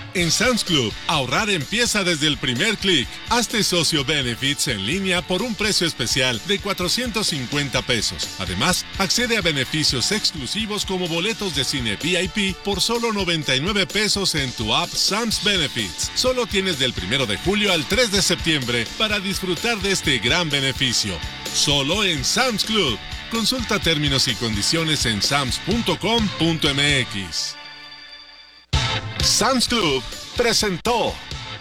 En Sam's Club, ahorrar empieza desde el primer clic. Hazte socio Benefits en línea por un precio especial de $450. Además, accede a beneficios exclusivos como boletos de cine VIP por solo $99 en tu app Sam's Benefits. Solo tienes del 1 de julio al 3 de septiembre para disfrutar de este gran beneficio. Solo en Sam's Club. Consulta términos y condiciones en sams.com.mx. Sam's Club presentó.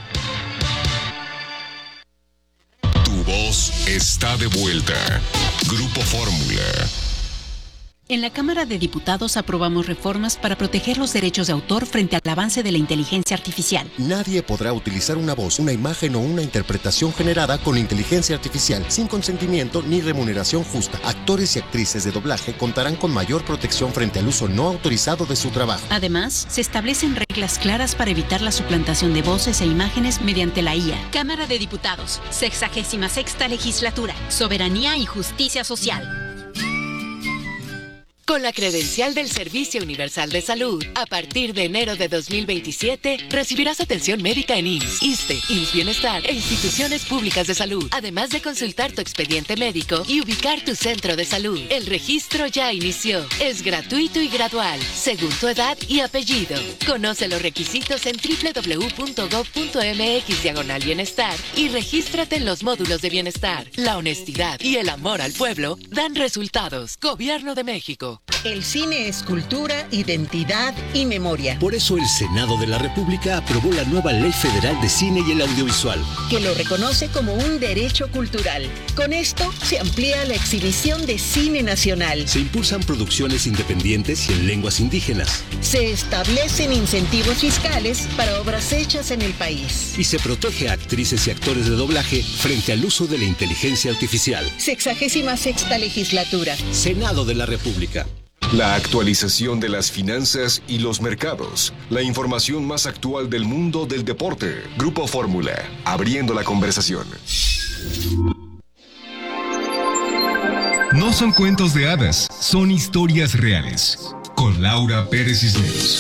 Tu voz está de vuelta. Grupo Fórmula. En la Cámara de Diputados aprobamos reformas para proteger los derechos de autor frente al avance de la inteligencia artificial. Nadie podrá utilizar una voz, una imagen o una interpretación generada con inteligencia artificial sin consentimiento ni remuneración justa. Actores y actrices de doblaje contarán con mayor protección frente al uso no autorizado de su trabajo. Además, se establecen reglas claras para evitar la suplantación de voces e imágenes mediante la IA. Cámara de Diputados, 66ª Legislatura, Soberanía y Justicia Social. Con la credencial del Servicio Universal de Salud, a partir de enero de 2027, recibirás atención médica en IMSS, ISSSTE, IMSS Bienestar e instituciones públicas de salud, además de consultar tu expediente médico y ubicar tu centro de salud. El registro ya inició. Es gratuito y gradual, según tu edad y apellido. Conoce los requisitos en www.gov.mx/bienestar y regístrate en los módulos de bienestar. La honestidad y el amor al pueblo dan resultados. Gobierno de México. El cine es cultura, identidad y memoria. Por eso el Senado de la República aprobó la nueva Ley Federal de Cine y el Audiovisual, que lo reconoce como un derecho cultural. Con esto se amplía la exhibición de cine nacional. Se impulsan producciones independientes y en lenguas indígenas. Se establecen incentivos fiscales para obras hechas en el país. Y se protege a actrices y actores de doblaje frente al uso de la inteligencia artificial. 66ª Legislatura. Senado de la República. La actualización de las finanzas y los mercados. La información más actual del mundo del deporte. Grupo Fórmula. Abriendo la conversación. No son cuentos de hadas, son historias reales. Con Laura Pérez Cisneros.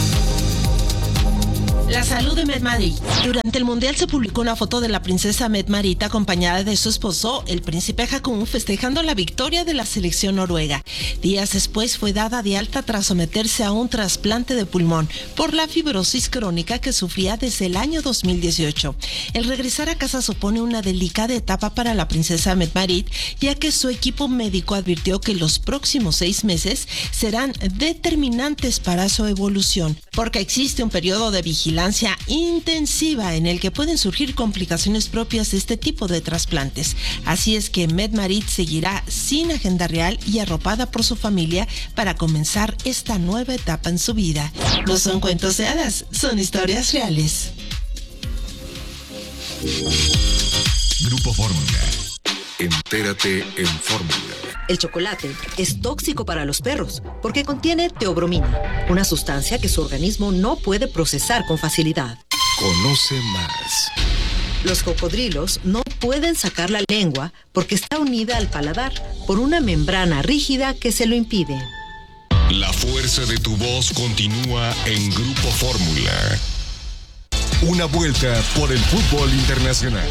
La salud de Medmarit. Durante el Mundial se publicó una foto de la princesa Medmarit acompañada de su esposo, el príncipe Haakon, festejando la victoria de la selección noruega. Días después fue dada de alta tras someterse a un trasplante de pulmón por la fibrosis crónica que sufría desde el año 2018. El regresar a casa supone una delicada etapa para la princesa Medmarit, ya que su equipo médico advirtió que los próximos 6 meses serán determinantes para su evolución, porque existe un periodo de vigilancia intensiva en el que pueden surgir complicaciones propias de este tipo de trasplantes. Así es que Medmarit seguirá sin agenda real y arropada por su familia para comenzar esta nueva etapa en su vida. No son cuentos de hadas, son historias reales. Grupo Fórmula. Entérate en Fórmula. El chocolate es tóxico para los perros porque contiene teobromina, una sustancia que su organismo no puede procesar con facilidad. Conoce más. Los cocodrilos no pueden sacar la lengua porque está unida al paladar por una membrana rígida que se lo impide. La fuerza de tu voz continúa en Grupo Fórmula. Una vuelta por el fútbol internacional.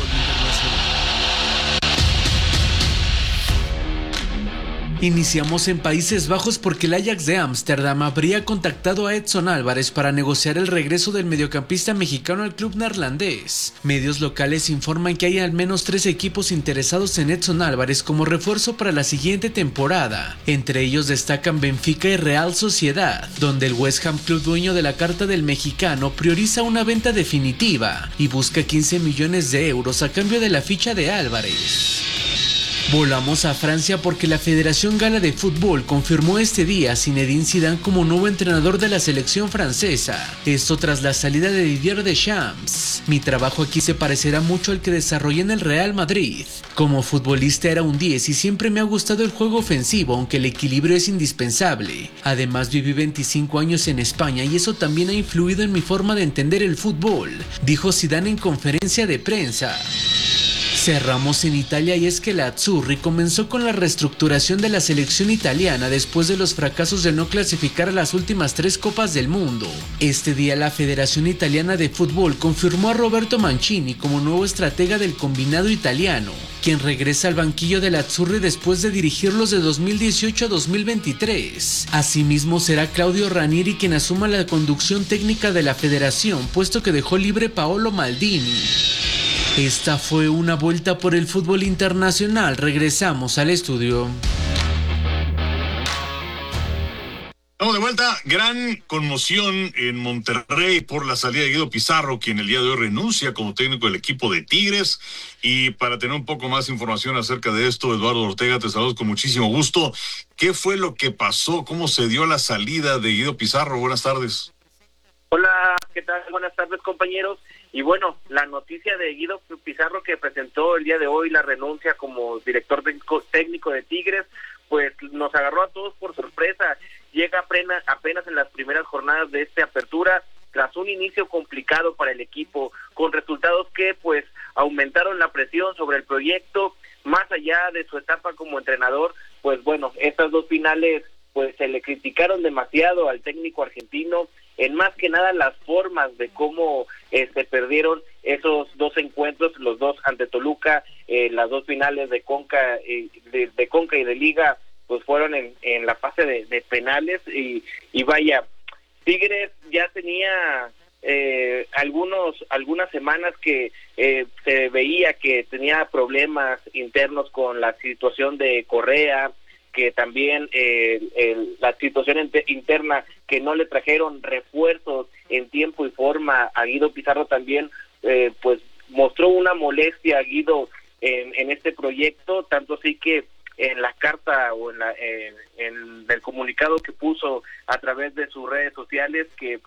Iniciamos en Países Bajos porque el Ajax de Ámsterdam habría contactado a Edson Álvarez para negociar el regreso del mediocampista mexicano al club neerlandés. Medios locales informan que hay al menos 3 equipos interesados en Edson Álvarez como refuerzo para la siguiente temporada. Entre ellos destacan Benfica y Real Sociedad, donde el West Ham, club dueño de la carta del mexicano, prioriza una venta definitiva y busca 15 millones de euros a cambio de la ficha de Álvarez. Volamos a Francia porque la Federación Gala de Fútbol confirmó este día a Zinedine Zidane como nuevo entrenador de la selección francesa. Esto tras la salida de Didier Deschamps. Mi trabajo aquí se parecerá mucho al que desarrollé en el Real Madrid. Como futbolista era un 10 y siempre me ha gustado el juego ofensivo, aunque el equilibrio es indispensable. Además viví 25 años en España y eso también ha influido en mi forma de entender el fútbol, dijo Zidane en conferencia de prensa. Cerramos en Italia y es que la Azzurri comenzó con la reestructuración de la selección italiana después de los fracasos de no clasificar a las últimas 3 Copas del Mundo. Este día la Federación Italiana de Fútbol confirmó a Roberto Mancini como nuevo estratega del combinado italiano, quien regresa al banquillo de la Azzurri después de dirigirlos de 2018 a 2023. Asimismo será Claudio Ranieri quien asuma la conducción técnica de la federación, puesto que dejó libre Paolo Maldini. Esta fue una vuelta por el fútbol internacional. Regresamos al estudio. Estamos de vuelta. Gran conmoción en Monterrey por la salida de Guido Pizarro, quien el día de hoy renuncia como técnico del equipo de Tigres. Y para tener un poco más información acerca de esto, Eduardo Ortega, te saludo con muchísimo gusto. ¿Qué fue lo que pasó? ¿Cómo se dio la salida de Guido Pizarro? Buenas tardes. Hola, ¿qué tal? Buenas tardes, compañeros. Y bueno, la noticia de Guido Pizarro, que presentó el día de hoy la renuncia como director técnico de Tigres, pues nos agarró a todos por sorpresa. Llega apenas en las primeras jornadas de esta apertura, tras un inicio complicado para el equipo, con resultados que pues aumentaron la presión sobre el proyecto. Más allá de su etapa como entrenador, pues bueno, estas 2 finales pues se le criticaron demasiado al técnico argentino, en más que nada las formas de cómo se perdieron esos 2 encuentros, los 2 ante Toluca, las 2 finales de Conca y de Liga, pues fueron en la fase de penales y vaya, Tigres ya tenía algunas semanas que se veía que tenía problemas internos con la situación de Correa, que también la situación interna, que no le trajeron refuerzos en tiempo y forma a Guido Pizarro también, pues mostró una molestia a Guido en este proyecto, tanto así que en la carta o en el comunicado que puso a través de sus redes sociales, que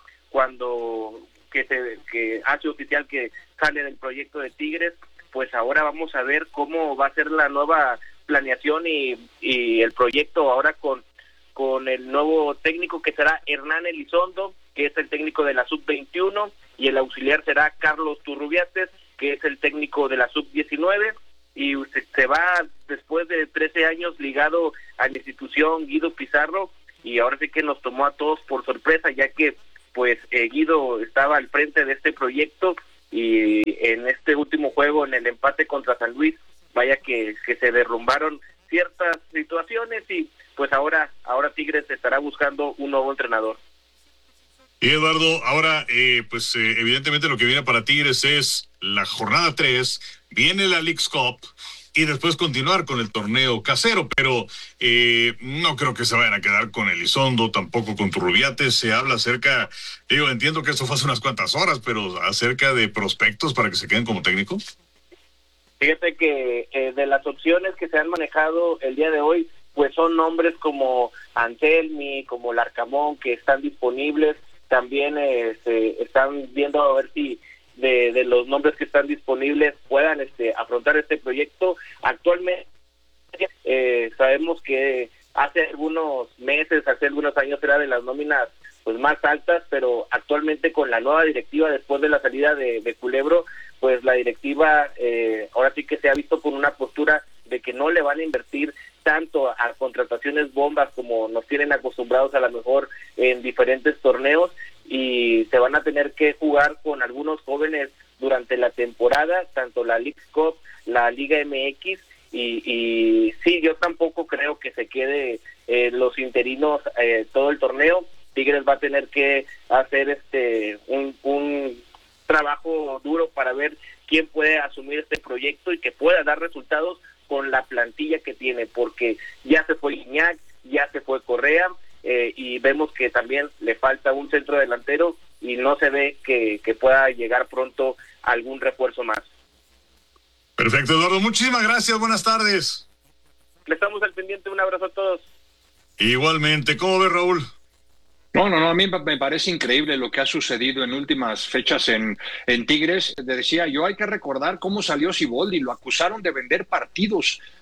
que hace oficial que sale del proyecto de Tigres, pues ahora vamos a ver cómo va a ser la nueva planeación y el proyecto ahora con el nuevo técnico, que será Hernán Elizondo, que es el técnico de la Sub-21, y el auxiliar será Carlos Turrubiates, que es el técnico de la Sub-19, y se va después de 13 años ligado a la institución Guido Pizarro, y ahora sí que nos tomó a todos por sorpresa, ya que pues Guido estaba al frente de este proyecto, y en este último juego, en el empate contra San Luis, vaya que se derrumbaron ciertas situaciones, y pues ahora Tigres estará buscando un nuevo entrenador. Y Eduardo, ahora evidentemente lo que viene para Tigres es la jornada 3, viene la Leagues Cup y después continuar con el torneo casero, pero no creo que se vayan a quedar con Elizondo, tampoco con Turrubiates. Se habla acerca, entiendo que eso fue hace unas cuantas horas, pero acerca de prospectos para que se queden como técnico. Fíjate que de las opciones que se han manejado el día de hoy, pues son nombres como Anselmi, como Larcamón, que están disponibles. También se están viendo a ver si de los nombres que están disponibles puedan afrontar este proyecto. Actualmente sabemos que hace algunos meses, hace algunos años era de las nóminas pues más altas, pero actualmente con la nueva directiva, después de la salida de Culebro, pues la directiva ahora sí que se ha visto con una postura de que no le van a invertir tanto a contrataciones bombas como nos tienen acostumbrados a lo mejor en diferentes torneos, y se van a tener que jugar con algunos jóvenes durante la temporada, tanto la Leagues Cup, la Liga MX, y sí, yo tampoco creo que se quede los interinos todo el torneo. Tigres va a tener que hacer un trabajo duro para ver quién puede asumir este proyecto y que pueda dar resultados con la plantilla que tiene, porque ya se fue Iñak, ya se fue Correa, y vemos que también le falta un centro delantero y no se ve que pueda llegar pronto algún refuerzo más. Perfecto, Eduardo, muchísimas gracias, buenas tardes. Le estamos al pendiente, un abrazo a todos. Igualmente, ¿cómo ves, Raúl? No, a mí me parece increíble lo que ha sucedido en últimas fechas en Tigres. Decía yo, hay que recordar cómo salió Siboldi, lo acusaron de vender partidos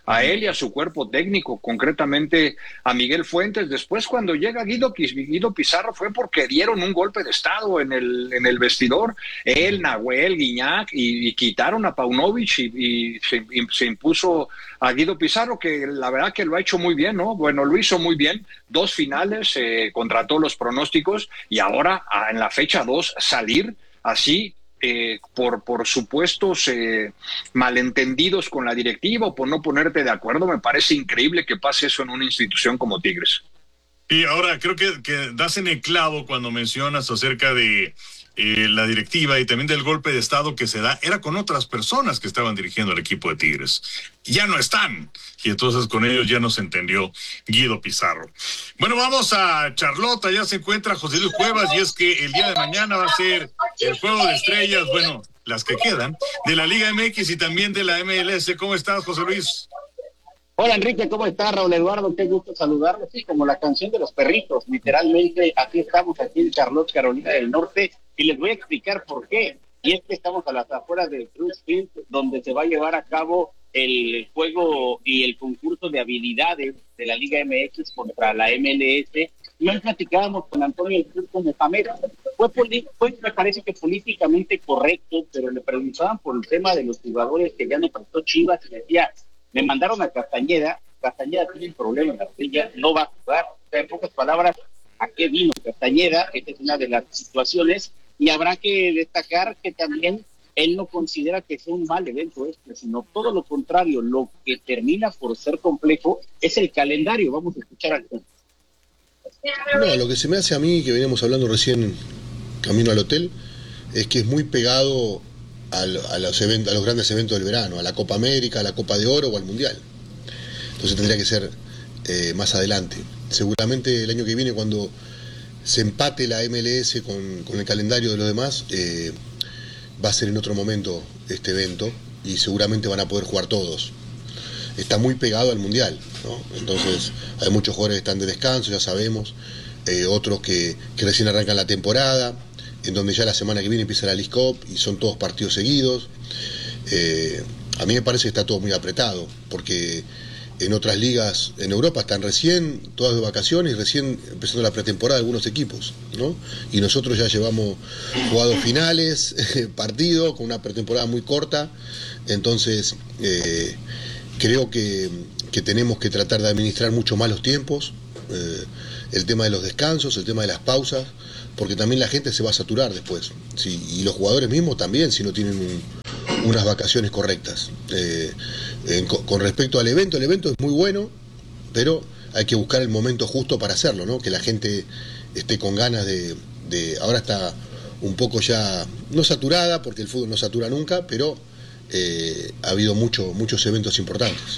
a él y a su cuerpo técnico, concretamente a Miguel Fuentes. Después, cuando llega Guido Pizarro, fue porque dieron un golpe de estado en el vestidor, él, Nahuel, Guiñac, y quitaron a Paunovic y se impuso a Guido Pizarro, que la verdad que lo ha hecho muy bien, ¿no? Bueno, lo hizo muy bien, 2 finales contra todos los pronósticos, y ahora en la fecha 2 salir así, por supuestos malentendidos con la directiva o por no ponerte de acuerdo. Me parece increíble que pase eso en una institución como Tigres. Y ahora creo que das en el clavo cuando mencionas acerca de la directiva y también del golpe de estado que se da. Era con otras personas que estaban dirigiendo el equipo de Tigres. Ya no están. Y entonces con ellos ya no se entendió Guido Pizarro. Bueno, vamos a Charlotte. Ya se encuentra José Luis Cuevas, y es que el día de mañana va a ser el juego de estrellas, bueno, las que quedan, de la Liga MX y también de la MLS. ¿Cómo estás, José Luis? Hola, Enrique, ¿cómo estás? Raúl Eduardo, qué gusto saludarlos. Sí, como la canción de los perritos, literalmente, aquí estamos, aquí en Charlotte, Carolina del Norte, y les voy a explicar por qué. Y es que estamos a las afueras de Cruz Field, donde se va a llevar a cabo el juego y el concurso de habilidades de la Liga MX contra la MLS. Y hoy platicábamos con Antonio El Turco Mohamed. Fue, me parece que políticamente correcto, pero le preguntaban por el tema de los jugadores que ya no prestó Chivas, y decía, me mandaron a Castañeda tiene un problema en la rodilla, no va a jugar. O sea, en pocas palabras, ¿a qué vino Castañeda? Esta es una de las situaciones, y habrá que destacar que también él no considera que sea un mal evento sino todo lo contrario. Lo que termina por ser complejo es el calendario. Vamos a escuchar al tema. No, lo que se me hace a mí, que veníamos hablando recién camino al hotel, es que es muy pegado a los grandes eventos del verano, a la Copa América, a la Copa de Oro o al Mundial. Entonces tendría que ser más adelante. Seguramente el año que viene, cuando se empate la MLS con el calendario de los demás, va a ser en otro momento este evento, y seguramente van a poder jugar todos. Está muy pegado al Mundial, ¿no? Entonces hay muchos jugadores que están de descanso, ya sabemos, otros que recién arrancan la temporada, en donde ya la semana que viene empieza la League Cup y son todos partidos seguidos. A mí me parece que está todo muy apretado, porque en otras ligas en Europa están recién todas de vacaciones, recién empezando la pretemporada de algunos equipos, ¿no? Y nosotros ya llevamos jugados finales, partidos, con una pretemporada muy corta. Entonces creo que tenemos que tratar de administrar mucho más los tiempos, el tema de los descansos, el tema de las pausas, porque también la gente se va a saturar después, ¿sí? Y los jugadores mismos también, si no tienen unas vacaciones correctas. Con respecto al evento, el evento es muy bueno, pero hay que buscar el momento justo para hacerlo, ¿no? Que la gente esté con ganas de ahora está un poco ya, no saturada, porque el fútbol no satura nunca, pero ha habido muchos eventos importantes.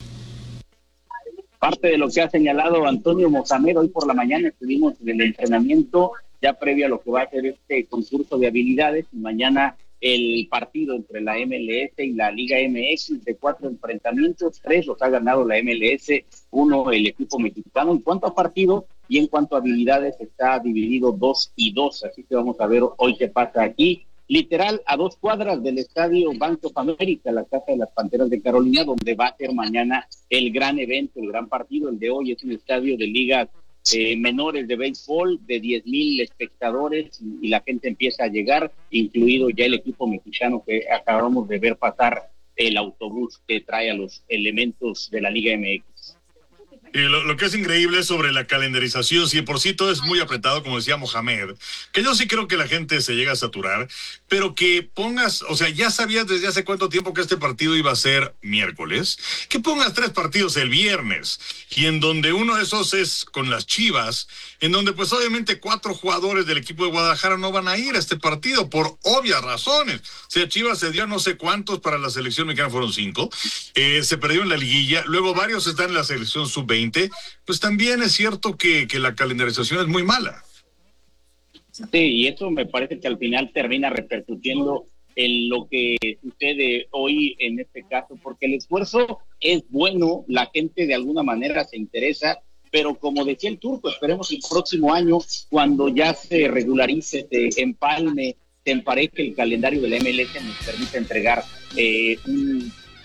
Parte de lo que ha señalado Antonio Mohamed, hoy por la mañana estuvimos en el entrenamiento ya previo a lo que va a ser este concurso de habilidades, y mañana el partido entre la MLS y la Liga MX. De 4 enfrentamientos, 3 los ha ganado la MLS, 1 el equipo mexicano. En cuanto a partido y en cuanto a habilidades, está dividido 2-2, así que vamos a ver hoy qué pasa aquí, literal a 2 cuadras del estadio Bank of America, la casa de las Panteras de Carolina, donde va a ser mañana el gran evento, el gran partido. El de hoy es un estadio de ligas menores de béisbol, de 10,000 espectadores, y la gente empieza a llegar, incluido ya el equipo mexicano que acabamos de ver pasar el autobús que trae a los elementos de la Liga MX. Y lo que es increíble sobre la calendarización, si por sí todo es muy apretado, como decía Mohamed, que yo sí creo que la gente se llega a saturar, pero que pongas, o sea, ya sabías desde hace cuánto tiempo que este partido iba a ser miércoles, que pongas 3 partidos el viernes, y en donde uno de esos es con las Chivas, en donde pues obviamente 4 jugadores del equipo de Guadalajara no van a ir a este partido por obvias razones. O sea, Chivas se dio no sé cuántos para la selección mexicana, fueron 5, se perdió en la liguilla, luego varios están en la selección sub-20, pues también es cierto que la calendarización es muy mala. Sí, y eso me parece que al final termina repercutiendo en lo que sucede hoy en este caso, porque el esfuerzo es bueno, la gente de alguna manera se interesa, pero como decía el Turco, esperemos el próximo año, cuando ya se regularice, se empalme, se empareje el calendario de la MLS, nos permite entregar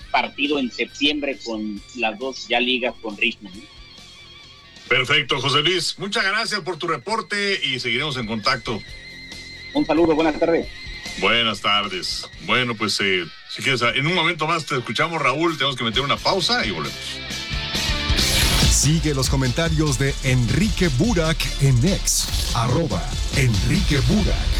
partido en septiembre con las dos ya ligas con ritmo, ¿no? Perfecto, José Luis. Muchas gracias por tu reporte y seguiremos en contacto. Un saludo, buenas tardes. Buenas tardes. Bueno, pues si quieres, en un momento más te escuchamos, Raúl. Tenemos que meter una pausa y volvemos. Sigue los comentarios de Enrique Burak en X, @Enrique Burak.